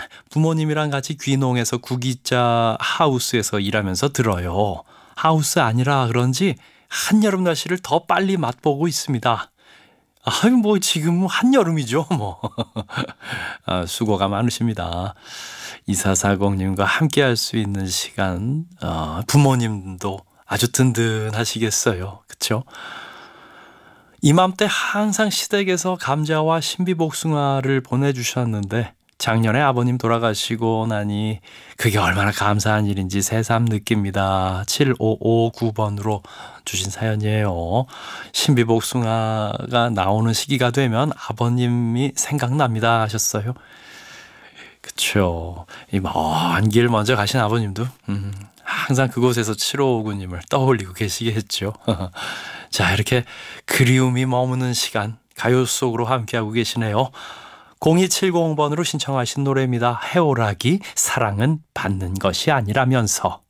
부모님이랑 같이 귀농해서 구기자 하우스에서 일하면서 들어요. 하우스 아니라 그런지 한여름 날씨를 더 빨리 맛보고 있습니다. 아유, 뭐, 지금 한여름이죠, 뭐. 수고가 많으십니다. 2440님과 함께 할 수 있는 시간, 부모님도 아주 든든하시겠어요. 그쵸? 이맘때 항상 시댁에서 감자와 신비복숭아를 보내주셨는데 작년에 아버님 돌아가시고 나니 그게 얼마나 감사한 일인지 새삼 느낍니다. 7559번으로 주신 사연이에요. 신비복숭아가 나오는 시기가 되면 아버님이 생각납니다 하셨어요. 그쵸. 이 먼 길 먼저 가신 아버님도 항상 그곳에서 7559님을 떠올리고 계시겠죠. 자, 이렇게 그리움이 머무는 시간 가요 속으로 함께하고 계시네요. 0270번으로 신청하신 노래입니다. 해오라기 사랑은 받는 것이 아니라면서.